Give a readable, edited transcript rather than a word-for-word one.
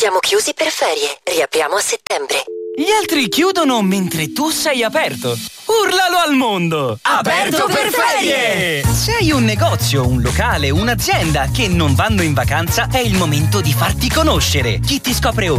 Siamo chiusi per ferie. Riapriamo a settembre. Gli altri chiudono mentre tu sei aperto. Urlalo al mondo! Aperto per ferie! Se hai un negozio, un locale, un'azienda che non vanno in vacanza, è il momento di farti conoscere. Chi ti scopre